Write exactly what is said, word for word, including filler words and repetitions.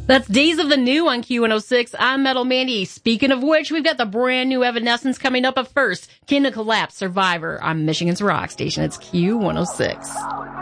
That's Days of the New on Q one oh six. I'm Metal Mandy. Speaking of which, we've got the brand new Evanescence coming up. But first, Kingdom Collapse, Survivor on Michigan's Rock Station. It's Q one oh six.